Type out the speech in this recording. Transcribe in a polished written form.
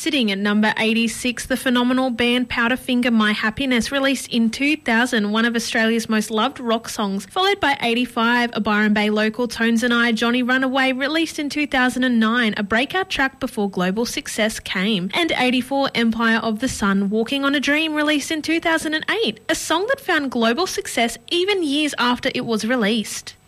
Sitting at number 86, the phenomenal band Powderfinger My Happiness, released in 2000, one of Australia's most loved rock songs. Followed by 85, a Byron Bay local, Tones and I, Johnny Runaway, released in 2009, a breakout track before global success came. And 84, Empire of the Sun, Walking on a Dream, released in 2008, a song that found global success even years after it was released.